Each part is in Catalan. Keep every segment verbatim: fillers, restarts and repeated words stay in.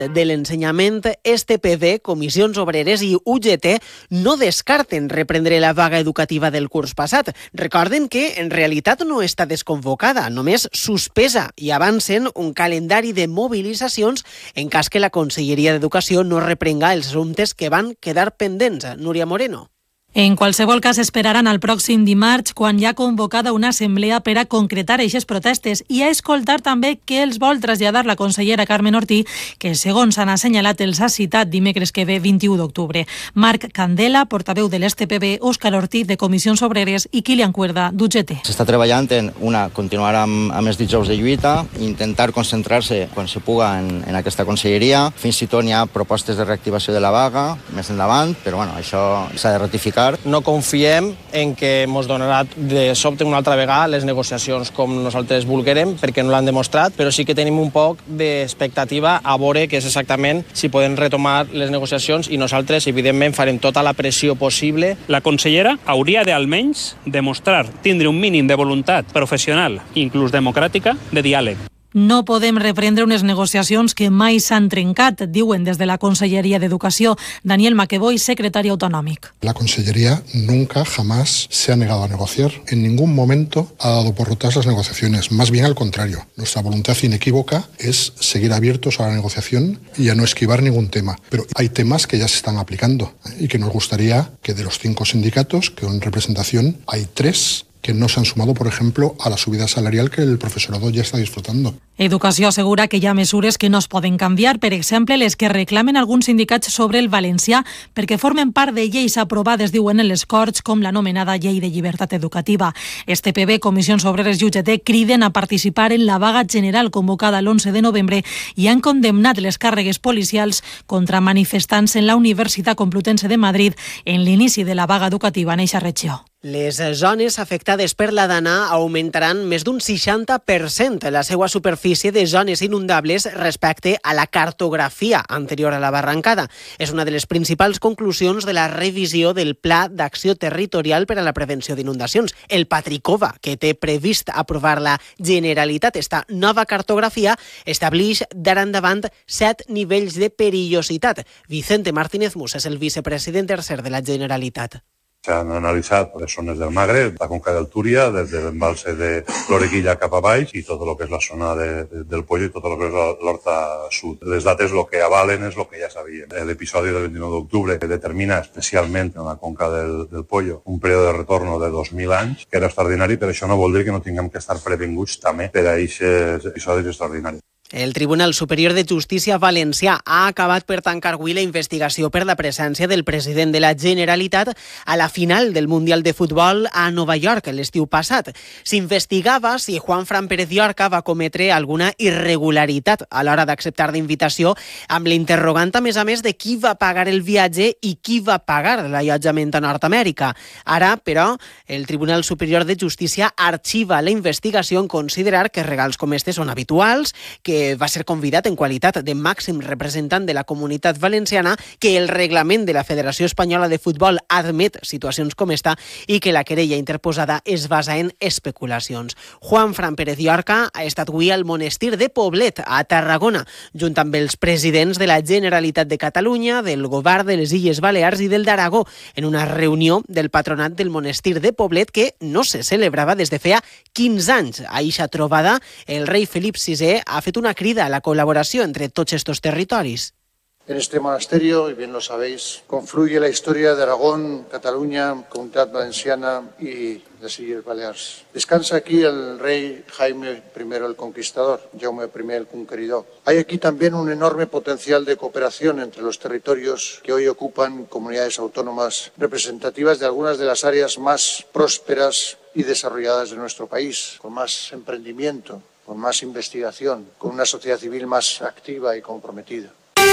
de l'ensenyament, S T P B, Comissions Obreres i U G T no descarten reprendre la vaga educativa del curs passat. Recorden que en realitat no està desconvocada, només suspesa, i avancen un calendari de mobilitzacions en cas que la Conselleria d'Educació no reprenga els assumptes que van quedar pendents. Núria Moreno. En qualsevol cas, esperaran al pròxim dimarts, quan hi ha convocada una assemblea per a concretar aquestes protestes i a escoltar també què els vol traslladar la consellera Carmen Ortí, que segons han assenyalat els ha citat dimecres que ve vint-i-u d'octubre. Marc Candela, portaveu de l'S T P B, Òscar Ortiz, de Comissions Obreres, i Kilian Cuerda, d'U G T. S'està treballant en una, continuar amb, amb els dijous de lluita, intentar concentrar-se quan se puga en, en aquesta conselleria. Fins i tot hi ha propostes de reactivació de la vaga més endavant, però bueno, això s'ha de ratificar. No confiem en que ens donarà de sobte una altra vegada les negociacions com nosaltres volguérem, perquè no l'han demostrat, però sí que tenim un poc d'expectativa a veure què és exactament si podem retomar les negociacions, i nosaltres, evidentment, farem tota la pressió possible. La consellera hauria de, almenys, demostrar tindre un mínim de voluntat professional, inclús democràtica, de diàleg. No podem reprendre unes negociacions que mai s'han trencat, diuen des de la Conselleria d'Educació. Daniel Maqueboy, secretari autonòmic. La Consellería nunca, jamás se ha negado a negociar. En ningún momento ha dado por rotas las negociaciones. Más bien al contrario. Nuestra voluntad inequívoca es seguir abiertos a la negociación y a no esquivar ningún tema. Pero hay temas que ya se están aplicando y que nos gustaría que de los cinco sindicatos, que en representación hay tres, que no se han sumado, por ejemplo, a la subida salarial que el profesorado ya está disfrutando. Educació assegura que hi ha mesures que no es poden canviar, per exemple, les que reclamen alguns sindicats sobre el valencià, perquè formen part de lleis aprovades, diuen en les Corts, com l'anomenada Llei de Llibertat Educativa. S T P B, Comissions Obreres i U G T criden a participar en la vaga general convocada l'onze de novembre i han condemnat les càrregues policials contra manifestants en la Universitat Complutense de Madrid en l'inici de la vaga educativa en eixa regió. Les zones afectades per la dana augmentaran més d'un seixanta per cent la seva superfície de zones inundables respecte a la cartografia anterior a la barrancada. És una de les principals conclusions de la revisió del Pla d'Acció Territorial per a la Prevenció d'Inundacions, el Patricova, que té previst aprovar la Generalitat. Esta nova cartografia estableix d'ara endavant set nivells de perillositat. Vicente Martínez Mus és el vicepresident tercer de la Generalitat. Se han analitzat les zones del Magre, la conca del Túria, des de l'embalse de l'Orequilla cap a baix i tot el que és la zona de, de, del Pollo i tot el que és l'Horta Sud. Les dates el que avalen és el que ja sabíem. L'episodi del vint-i-nou d'octubre determina especialment en la conca del, del Pollo un període de retorn de dos mil anys, que era extraordinari, però això no vol dir que no tinguem que estar previnguts també per a aquests episodis extraordinaris. El Tribunal Superior de Justícia valencià ha acabat per tancar avui la investigació per la presència del president de la Generalitat a la final del Mundial de Futbol a Nova York l'estiu passat. S'investigava si Juanfran Pérez Llorca va cometre alguna irregularitat a l'hora d'acceptar d'invitació, amb l'interrogant, a més a més, de qui va pagar el viatge i qui va pagar l'allotjament a Nord-Amèrica. Ara, però, el Tribunal Superior de Justícia arxiva la investigació en considerar que regals com este són habituals, que va ser convidat en qualitat de màxim representant de la Comunitat Valenciana, que el reglament de la Federació Espanyola de Futbol admet situacions com esta i que la querella interposada es basa en especulacions. Juanfran Pérez Llorca ha estat avui al monestir de Poblet, a Tarragona, junt amb els presidents de la Generalitat de Catalunya, del Govern de les Illes Balears i del d'Aragó, en una reunió del patronat del monestir de Poblet que no se celebrava des de feia quinze anys. A eixa trobada, el rei Felip sisè ha fet una crida a la colaboración entre todos estos territorios. En este monasterio, y bien lo sabéis, confluye la historia de Aragón, Cataluña, Comunidad Valenciana y las Illes Baleares. Descansa aquí el rey Jaime primero el Conquistador, Jaume primero el Conqueridor. Hay aquí también un enorme potencial de cooperación entre los territorios que hoy ocupan comunidades autónomas representativas de algunas de las áreas más prósperas y desarrolladas de nuestro país, con más emprendimiento, con más investigación, con una sociedad civil más activa y comprometida.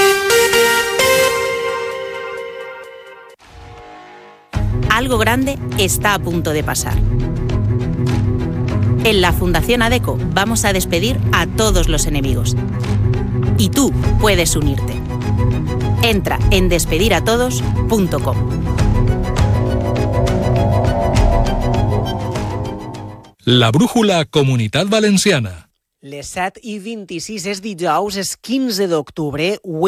Algo grande está a punto de pasar. En la Fundación ADECO vamos a despedir a todos los enemigos. Y tú puedes unirte. Entra en despedir a todos punto com. La brújula Comunitat Valenciana. Les set i vint-i-sis és dijous, és quinze d'octubre.